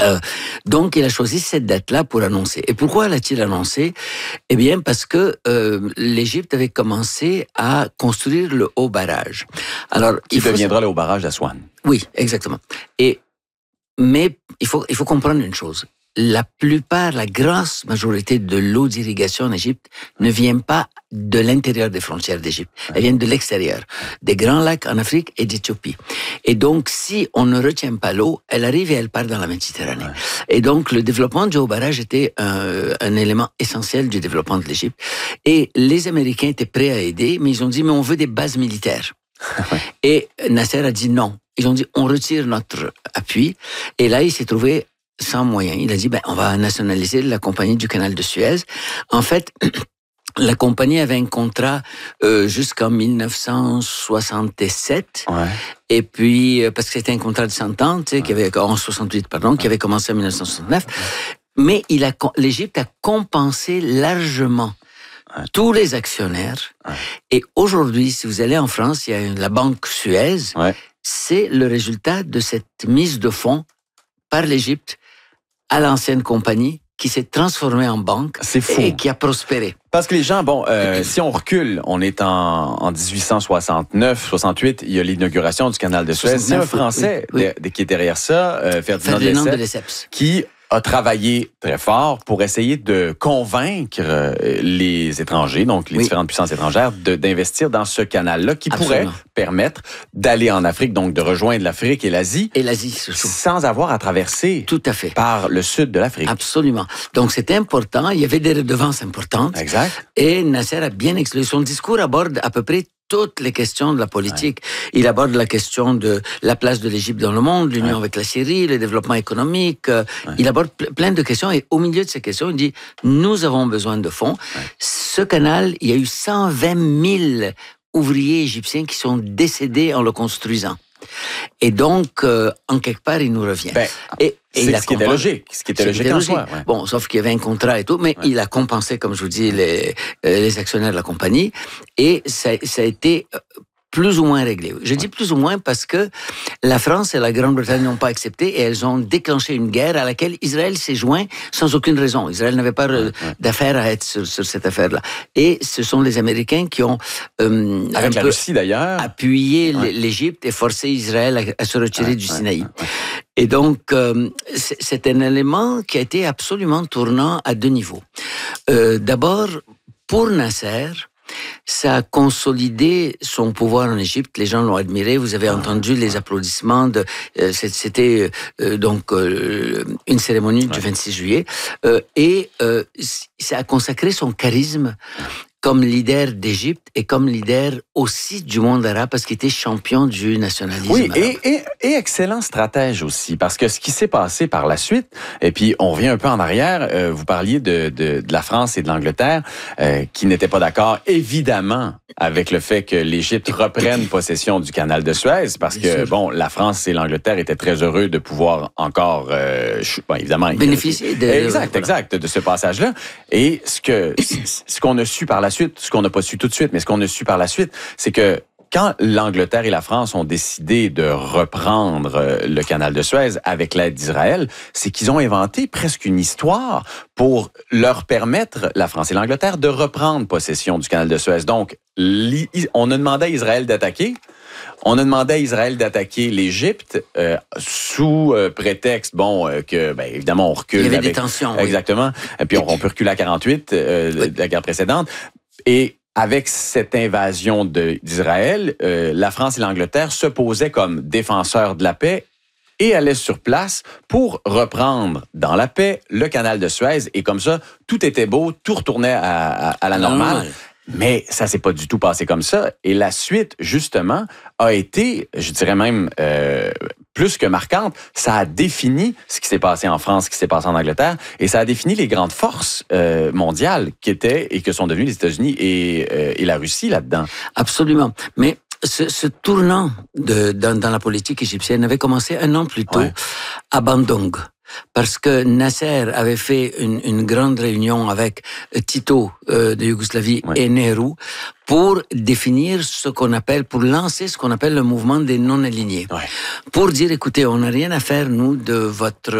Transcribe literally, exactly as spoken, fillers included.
Euh, donc, il a choisi cette date-là pour annoncer. Et pourquoi l'a-t-il annoncé? Eh bien, parce que euh, l'Égypte avait commencé à construire le haut barrage. Alors, qui il faut... deviendra le haut barrage d'Aswan. Oui, exactement. Et mais il faut il faut comprendre une chose. La plupart, la grosse majorité de l'eau d'irrigation en Égypte ne vient pas de l'intérieur des frontières d'Égypte. Elle vient de l'extérieur, des grands lacs en Afrique et d'Éthiopie. Et donc, si on ne retient pas l'eau, elle arrive et elle part dans la Méditerranée. Ouais. Et donc, le développement du haut barrage était un, un élément essentiel du développement de l'Égypte. Et les Américains étaient prêts à aider, mais ils ont dit, mais on veut des bases militaires. Ouais. Et Nasser a dit non. Ils ont dit, on retire notre appui. Et là, il s'est trouvé sans moyens. Il a dit, ben, on va nationaliser la compagnie du canal de Suez. En fait, la compagnie avait un contrat euh, jusqu'en dix-neuf cent soixante-sept. Ouais. Et puis, parce que c'était un contrat de cent ans, tu sais, ouais. qui avait, en soixante-huit, pardon, ouais. qui avait commencé en dix-neuf cent soixante-neuf. Ouais. Mais il a, l'Égypte a compensé largement ouais. tous les actionnaires. Ouais. Et aujourd'hui, si vous allez en France, il y a la banque Suez. Ouais. C'est le résultat de cette mise de fonds par l'Égypte à l'ancienne compagnie qui s'est transformée en banque et qui a prospéré. Parce que les gens, bon, euh, si on recule, on est en, en dix-huit cent soixante-neuf, soixante-huit, il y a l'inauguration du canal de Suez. C'est un Français oui, oui. De, de, qui est derrière ça, euh, Ferdinand, Ferdinand de Lesseps, qui a travaillé très fort pour essayer de convaincre les étrangers, donc les oui. différentes puissances étrangères, de, d'investir dans ce canal-là qui Absolument. pourrait permettre d'aller en Afrique, donc de rejoindre l'Afrique et l'Asie. Et l'Asie, surtout. Sans avoir à traverser Tout à fait. par le sud de l'Afrique. Absolument. Donc c'était important, il y avait des redevances importantes. Exact. Et Nasser a bien expliqué. Son discours aborde à peu près toutes les questions de la politique. Ouais. Il aborde la question de la place de l'Égypte dans le monde, l'union ouais. avec la Syrie, le développement économique. Ouais. Il aborde plein de questions et au milieu de ces questions, il dit « Nous avons besoin de fonds. Ouais. » Ce canal, il y a eu cent vingt mille ouvriers égyptiens qui sont décédés en le construisant. Et donc, euh, en quelque part, il nous revient. Ben, et, et c'est il a ce qui était logique. Ce qui était logique en soi. Ouais. Bon, sauf qu'il y avait un contrat et tout, mais ouais. il a compensé, comme je vous dis, les, les actionnaires de la compagnie. Et ça, ça a été plus ou moins réglé. Je dis plus ou moins parce que la France et la Grande-Bretagne n'ont pas accepté et elles ont déclenché une guerre à laquelle Israël s'est joint sans aucune raison. Israël n'avait pas ouais. d'affaire à être sur, sur cette affaire-là. Et ce sont les Américains qui ont euh, Avec un la peu Russie, d'ailleurs. appuyé ouais. l'Égypte et forcé Israël à, à se retirer ouais. du Sinaï. Ouais. Ouais. Et donc, euh, c'est, c'est un élément qui a été absolument tournant à deux niveaux. Euh, d'abord, pour Nasser, ça a consolidé son pouvoir en Égypte. Les gens l'ont admiré. Vous avez entendu les applaudissements. De, euh, c'était euh, donc euh, une cérémonie du vingt-six juillet. Euh, et euh, ça a consacré son charisme comme leader d'Égypte et comme leader aussi du monde arabe parce qu'il était champion du nationalisme oui, arabe. Et, et, et excellent stratège aussi, parce que ce qui s'est passé par la suite, et puis on revient un peu en arrière, euh, vous parliez de, de, de la France et de l'Angleterre euh, qui n'étaient pas d'accord, évidemment, avec le fait que l'Égypte reprenne possession du canal de Suez, parce Bien que, sûr. bon, la France et l'Angleterre étaient très heureux de pouvoir encore, euh, bon, évidemment... bénéficier de... Exact, voilà. exact, de ce passage-là. Et ce que ce qu'on a su par la suite, ce qu'on n'a pas su tout de suite, mais ce qu'on a su par la suite, c'est que quand l'Angleterre et la France ont décidé de reprendre le canal de Suez avec l'aide d'Israël, c'est qu'ils ont inventé presque une histoire pour leur permettre, la France et l'Angleterre, de reprendre possession du canal de Suez. Donc, on a demandé à Israël d'attaquer. On a demandé à Israël d'attaquer l'Égypte euh, sous euh, prétexte, bon, euh, que, ben, évidemment, on recule. Il y avait avec, des tensions. Exactement. Oui. Et puis, on, on peut reculer à quarante-huit, euh, oui. de la guerre précédente. Et avec cette invasion de, d'Israël, euh, la France et l'Angleterre se posaient comme défenseurs de la paix et allaient sur place pour reprendre dans la paix le canal de Suez. Et comme ça, tout était beau, tout retournait à, à, à la normale. Mais ça s'est pas du tout passé comme ça. Et la suite, justement, a été, je dirais même, euh, plus que marquante. Ça a défini ce qui s'est passé en France, ce qui s'est passé en Angleterre, et ça a défini les grandes forces euh, mondiales qui étaient et que sont devenues les États-Unis et, euh, et la Russie là-dedans. Absolument. Mais ce, ce tournant de, dans, dans la politique égyptienne avait commencé un an plus tôt ouais. à Bandung. Parce que Nasser avait fait une, une grande réunion avec Tito euh, de Yougoslavie oui. et Nehru pour définir ce qu'on appelle, pour lancer ce qu'on appelle le mouvement des non-alignés. Oui. Pour dire, écoutez, on n'a rien à faire, nous, de votre